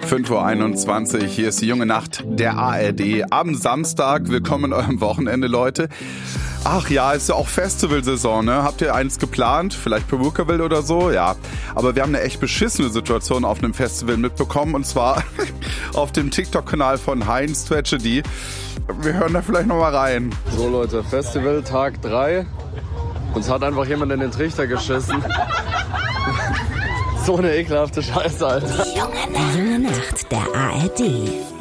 5:21 Uhr, hier ist die junge Nacht der ARD. Am Samstag, willkommen in eurem Wochenende, Leute. Ach ja, ist ja auch Festivalsaison, ne? Habt ihr eins geplant? Vielleicht Perukaville oder so? Ja. Aber wir haben eine echt beschissene Situation auf einem Festival mitbekommen. Und zwar auf dem TikTok-Kanal von Heinz Tragedy. Wir hören da vielleicht nochmal rein. So Leute, Festival Tag 3. Uns hat einfach jemand in den Trichter geschissen. So eine ekelhafte Scheiße, Alter. Die junge Nacht der ARD.